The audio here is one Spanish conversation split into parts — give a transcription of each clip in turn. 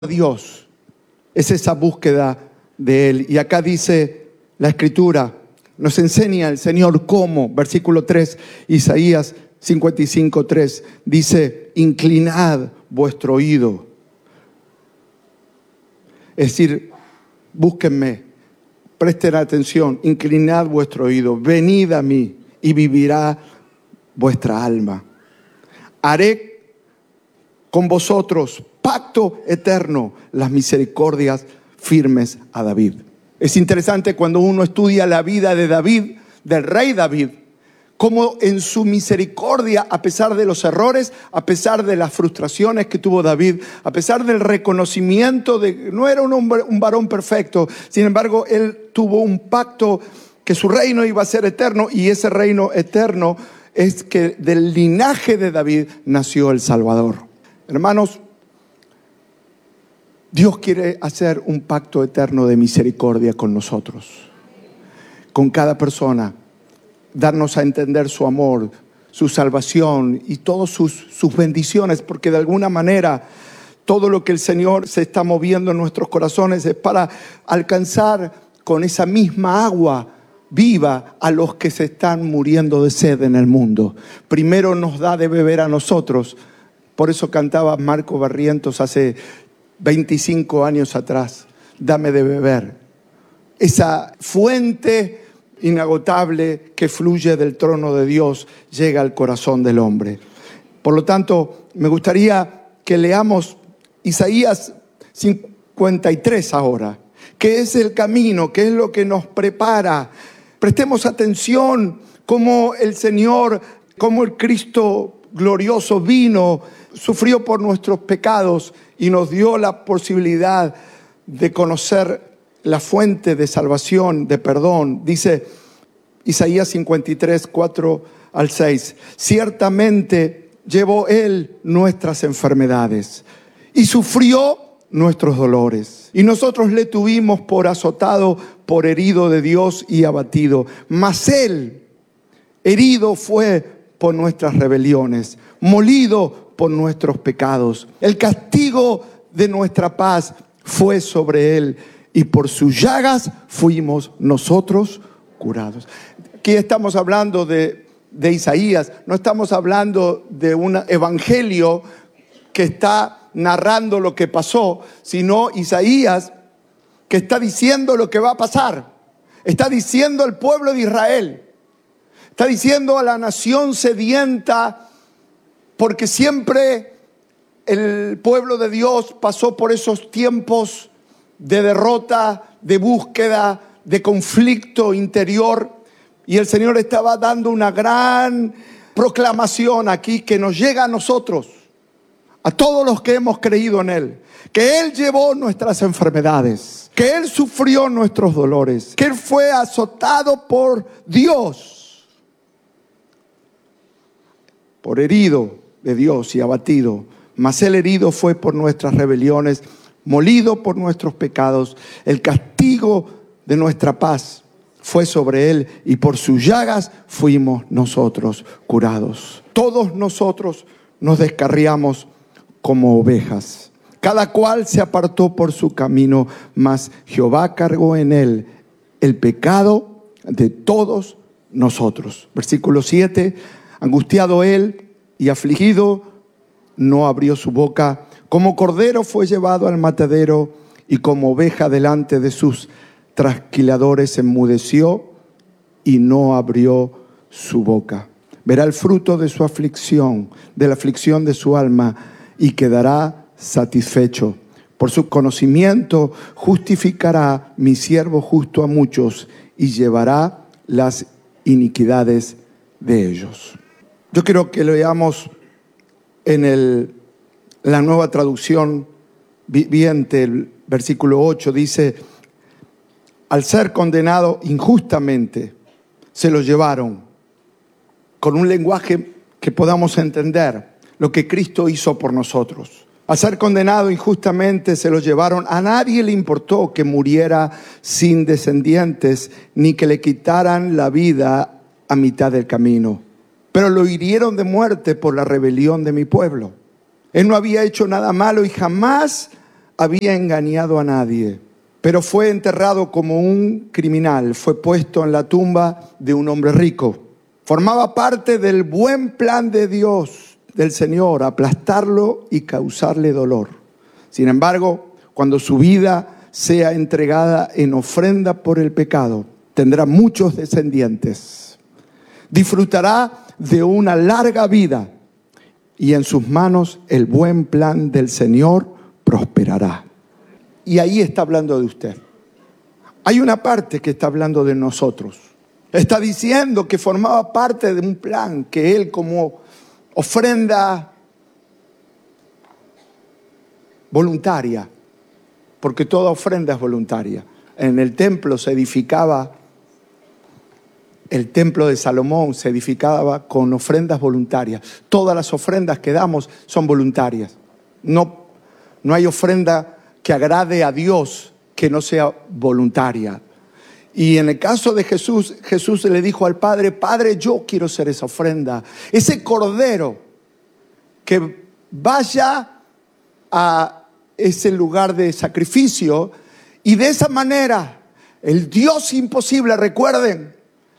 Dios, es esa búsqueda de Él. Y acá dice la Escritura, nos enseña el Señor cómo, versículo 3, Isaías 55:3, dice: inclinad vuestro oído. Es decir, búsquenme, presten atención, inclinad vuestro oído, venid a mí y vivirá vuestra alma. Haré con vosotros pacto eterno, las misericordias firmes a David. Es interesante cuando uno estudia la vida de David, del rey David, cómo en su misericordia, a pesar de los errores, a pesar de las frustraciones que tuvo David, a pesar del reconocimiento de que no era un varón perfecto, sin embargo, él tuvo un pacto que su reino iba a ser eterno, y ese reino eterno es que del linaje de David nació el Salvador. Hermanos, Dios quiere hacer un pacto eterno de misericordia con nosotros, con cada persona, darnos a entender su amor, su salvación y todas sus bendiciones, porque de alguna manera todo lo que el Señor se está moviendo en nuestros corazones es para alcanzar con esa misma agua viva a los que se están muriendo de sed en el mundo. Primero nos da de beber a nosotros. Por eso cantaba Marco Barrientos hace 25 años atrás: dame de beber. Esa fuente inagotable que fluye del trono de Dios llega al corazón del hombre. Por lo tanto, me gustaría que leamos Isaías 53 ahora, que es el camino, que es lo que nos prepara. Prestemos atención cómo el Señor, cómo el Cristo glorioso vino, sufrió por nuestros pecados y nos dio la posibilidad de conocer la fuente de salvación, de perdón. Dice Isaías 53, 4 al 6: ciertamente llevó Él nuestras enfermedades y sufrió nuestros dolores, y nosotros le tuvimos por azotado, por herido de Dios y abatido. Mas Él herido fue por nuestras rebeliones, molido por nuestros pecados. El castigo de nuestra paz fue sobre Él, y por sus llagas fuimos nosotros curados. Aquí estamos hablando de Isaías, no estamos hablando de un evangelio que está narrando lo que pasó, sino Isaías que está diciendo lo que va a pasar. Está diciendo al pueblo de Israel, está diciendo a la nación sedienta, porque siempre el pueblo de Dios pasó por esos tiempos de derrota, de búsqueda, de conflicto interior. Y el Señor estaba dando una gran proclamación aquí que nos llega a nosotros, a todos los que hemos creído en Él, que Él llevó nuestras enfermedades, que Él sufrió nuestros dolores, que Él fue azotado por Dios, por herido de Dios y abatido. Mas Él herido fue por nuestras rebeliones, molido por nuestros pecados. El castigo de nuestra paz fue sobre Él, y por sus llagas fuimos nosotros curados. Todos nosotros nos descarriamos como ovejas, cada cual se apartó por su camino, mas Jehová cargó en Él el pecado de todos nosotros. Versículo 7: angustiado Él y afligido, no abrió su boca. Como cordero fue llevado al matadero, y como oveja delante de sus trasquiladores enmudeció y no abrió su boca. Verá el fruto de su aflicción, de la aflicción de su alma, y quedará satisfecho. Por su conocimiento justificará mi siervo justo a muchos, y llevará las iniquidades de ellos. Yo quiero que lo leamos en la Nueva Traducción Viviente. El versículo 8 dice: al ser condenado injustamente, se lo llevaron. Con un lenguaje que podamos entender lo que Cristo hizo por nosotros. Al ser condenado injustamente, se lo llevaron. A nadie le importó que muriera sin descendientes, ni que le quitaran la vida a mitad del camino. Pero lo hirieron de muerte por la rebelión de mi pueblo. Él no había hecho nada malo y jamás había engañado a nadie, pero fue enterrado como un criminal. Fue puesto en la tumba de un hombre rico. Formaba parte del buen plan de Dios, del Señor, aplastarlo y causarle dolor. Sin embargo, cuando su vida sea entregada en ofrenda por el pecado, tendrá muchos descendientes. Disfrutará de una larga vida y en sus manos el buen plan del Señor prosperará. Y ahí está hablando de usted. Hay una parte que está hablando de nosotros. Está diciendo que formaba parte de un plan que él, como ofrenda voluntaria, porque toda ofrenda es voluntaria. En el templo se edificaba, el templo de Salomón se edificaba con ofrendas voluntarias. Todas las ofrendas que damos son voluntarias. No hay ofrenda que agrade a Dios que no sea voluntaria. Y en el caso de Jesús, Jesús le dijo al Padre: Padre, yo quiero ser esa ofrenda, ese cordero que vaya a ese lugar de sacrificio. Y de esa manera, el Dios imposible, recuerden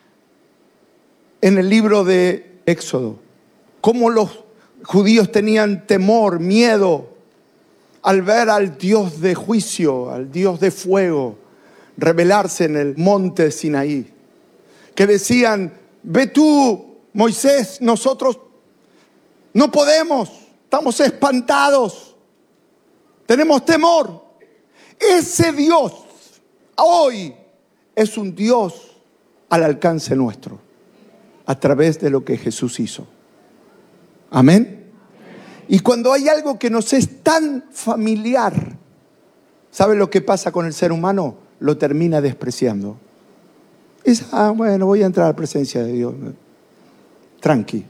en el libro de Éxodo, cómo los judíos tenían temor, miedo, al ver al Dios de juicio, al Dios de fuego, revelarse en el monte Sinaí. Que decían: ve tú, Moisés, nosotros no podemos, estamos espantados, tenemos temor. Ese Dios hoy es un Dios al alcance nuestro, a través de lo que Jesús hizo. Amén. Y cuando hay algo que nos es tan familiar, ¿sabe lo que pasa con el ser humano? Lo termina despreciando. Es: bueno, voy a entrar a la presencia de Dios. Tranqui.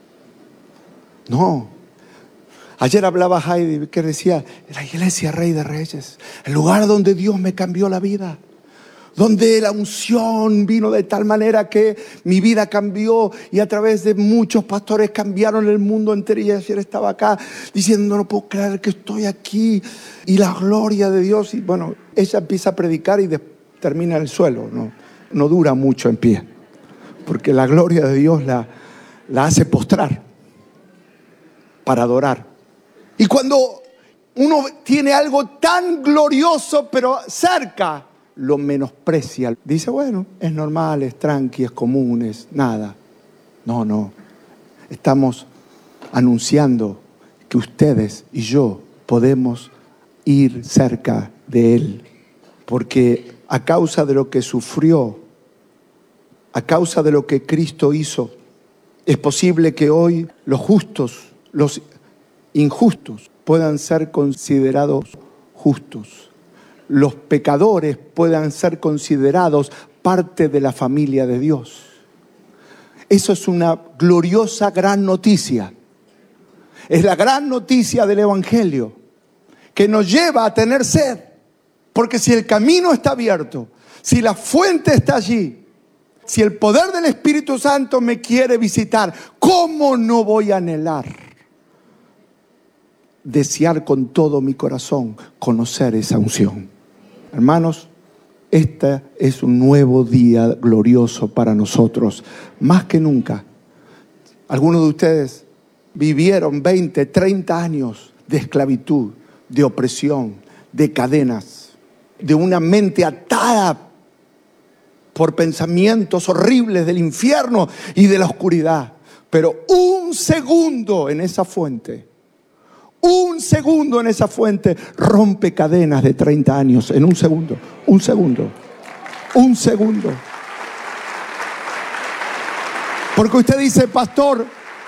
No. Ayer hablaba Heidi, que decía: la iglesia Rey de Reyes, el lugar donde Dios me cambió la vida, donde la unción vino de tal manera que mi vida cambió y a través de muchos pastores cambiaron el mundo entero. Y ayer estaba acá diciendo: no puedo creer que estoy aquí y la gloria de Dios. Y bueno, ella empieza a predicar y termina en el suelo. No dura mucho en pie, porque la gloria de Dios la hace postrar para adorar. Y cuando uno tiene algo tan glorioso pero cerca, lo menosprecia. Dice: bueno, es normal, es tranqui, es común, es nada. No. Estamos anunciando que ustedes y yo podemos ir cerca de Él. Porque a causa de lo que sufrió, a causa de lo que Cristo hizo, es posible que hoy los justos, los injustos, puedan ser considerados justos. Los pecadores puedan ser considerados parte de la familia de Dios. Eso es una gloriosa, gran noticia. Es la gran noticia del Evangelio, que nos lleva a tener sed. Porque si el camino está abierto, si la fuente está allí, si el poder del Espíritu Santo me quiere visitar, ¿cómo no voy a anhelar? Desear con todo mi corazón conocer esa unción. Hermanos, este es un nuevo día glorioso para nosotros, más que nunca. Algunos de ustedes vivieron 20, 30 años de esclavitud, de opresión, de cadenas, de una mente atada por pensamientos horribles del infierno y de la oscuridad. Pero un segundo en esa fuente rompe cadenas de 30 años en un segundo. Porque usted dice: pastor,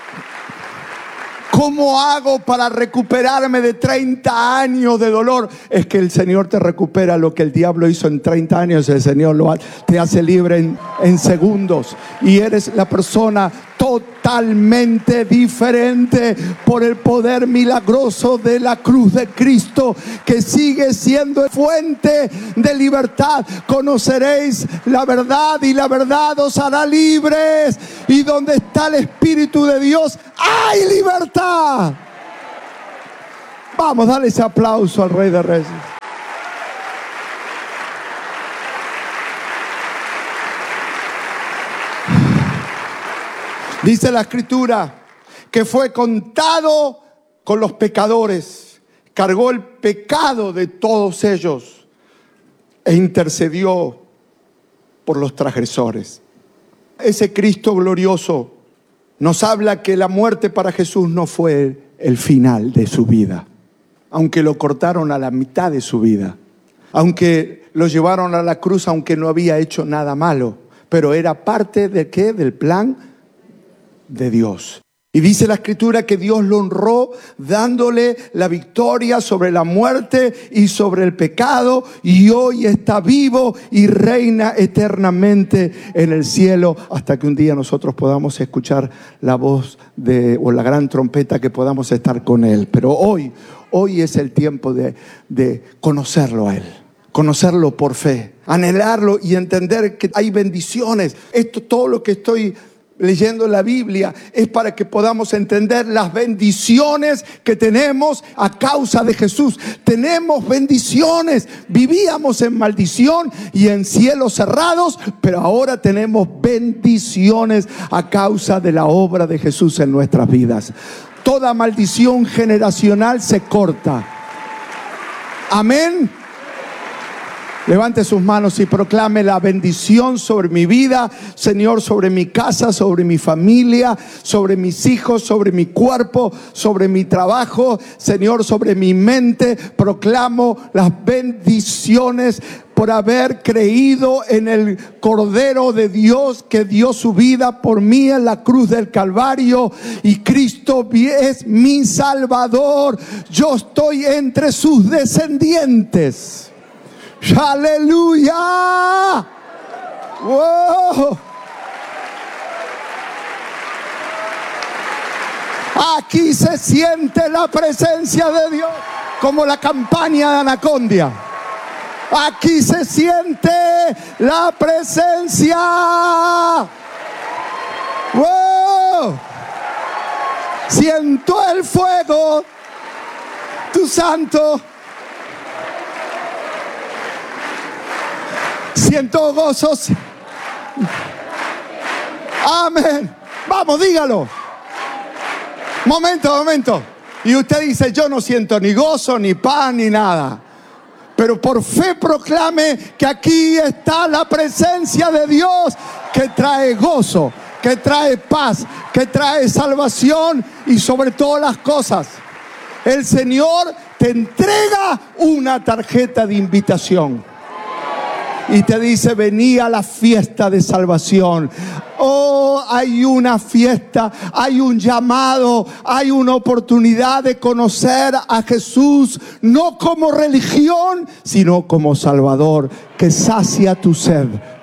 ¿cómo hago para recuperarme de 30 años de dolor? Es que el Señor te recupera lo que el diablo hizo en 30 años. El Señor te hace libre en segundos. Y eres la persona totalmente diferente por el poder milagroso de la cruz de Cristo, que sigue siendo fuente de libertad. Conoceréis la verdad y la verdad os hará libres. Y donde está el Espíritu de Dios hay libertad. Vamos, dale ese aplauso al Rey de Reyes. Dice la Escritura que fue contado con los pecadores, cargó el pecado de todos ellos e intercedió por los transgresores. Ese Cristo glorioso nos habla que la muerte para Jesús no fue el final de su vida, aunque lo cortaron a la mitad de su vida, aunque lo llevaron a la cruz, aunque no había hecho nada malo, pero era parte de ¿qué? Del plan de Dios. Y dice la Escritura que Dios lo honró dándole la victoria sobre la muerte y sobre el pecado, y hoy está vivo y reina eternamente en el cielo, hasta que un día nosotros podamos escuchar la voz o la gran trompeta, que podamos estar con Él. Pero hoy es el tiempo de conocerlo a Él, conocerlo por fe, anhelarlo y entender que hay bendiciones. Todo lo que estoy leyendo la Biblia es para que podamos entender las bendiciones que tenemos a causa de Jesús. Tenemos bendiciones. Vivíamos en maldición y en cielos cerrados, pero ahora tenemos bendiciones a causa de la obra de Jesús en nuestras vidas. Toda maldición generacional se corta. Amén. Levante sus manos y proclame la bendición sobre mi vida, Señor, sobre mi casa, sobre mi familia, sobre mis hijos, sobre mi cuerpo, sobre mi trabajo, Señor, sobre mi mente. Proclamo las bendiciones por haber creído en el Cordero de Dios que dio su vida por mí en la cruz del Calvario, y Cristo es mi Salvador. Yo estoy entre sus descendientes. ¡Aleluya! ¡Wow! Aquí se siente la presencia de Dios, como la campaña de Anacondia. Aquí se siente la presencia. ¡Wow! Siento el fuego, tu santo. Siento gozos. Amén. Vamos, dígalo. Momento. Y usted dice: yo no siento ni gozo, ni paz, ni nada. Pero por fe proclame que aquí está la presencia de Dios, que trae gozo, que trae paz, que trae salvación, y sobre todas las cosas, el Señor te entrega una tarjeta de invitación y te dice: vení a la fiesta de salvación. Oh, hay una fiesta, hay un llamado, hay una oportunidad de conocer a Jesús, no como religión, sino como Salvador, que sacia tu sed